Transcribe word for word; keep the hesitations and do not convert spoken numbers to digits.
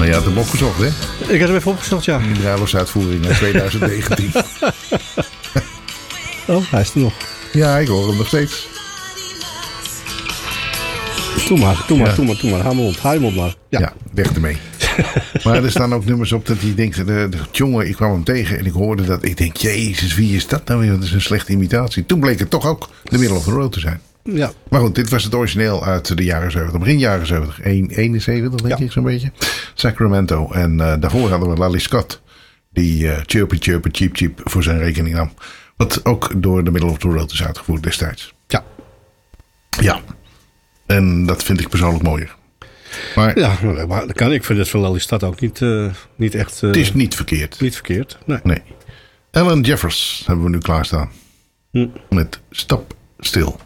Maar je had hem opgezocht, hè? Ik had hem even opgezocht, ja. Die bruiloftsuitvoering in twintig negentien. Oh, hij is er nog. Ja, ik hoor hem nog steeds. Doe maar, doe maar, Ja. doe maar, doe maar. Haal hem op, haal hem op maar. Ja. Ja, weg ermee. Maar er staan ook nummers op dat hij denkt... De, de, jongen, ik kwam hem tegen en ik hoorde dat. Ik denk, jezus, wie is dat nou weer? Dat is een slechte imitatie. Toen bleek het toch ook The Middle of the Road te zijn. Ja. Maar goed, dit was het origineel uit de jaren zeventig. Begin jaren zeventig. eenenzeventig denk Ja. ik zo'n beetje. Sacramento. En uh, daarvoor hadden we Lally Scott. Die uh, Chirpy Chirpy Cheep Cheep voor zijn rekening nam. Wat ook door The Middle of the Road is uitgevoerd destijds. Ja. Ja. En dat vind ik persoonlijk mooier. Maar Ja, maar dat kan. Ik vind het van Lally Stad ook niet, uh, niet echt... Uh, het is niet verkeerd. Niet verkeerd, nee. Nee. Alan Jeffers hebben we nu klaarstaan. Hm. Met Stop Stil.